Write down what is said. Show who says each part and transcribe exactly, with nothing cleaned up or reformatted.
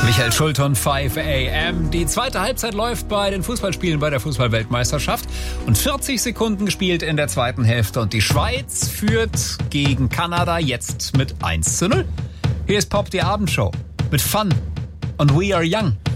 Speaker 1: Michael Schulton, fünf a m. Die zweite Halbzeit läuft bei den Fußballspielen bei der Fußballweltmeisterschaft und vierzig Sekunden gespielt in der zweiten Hälfte und die Schweiz führt gegen Kanada jetzt mit eins zu null. Hier ist Pop, die Abendshow mit Fun und We Are Young.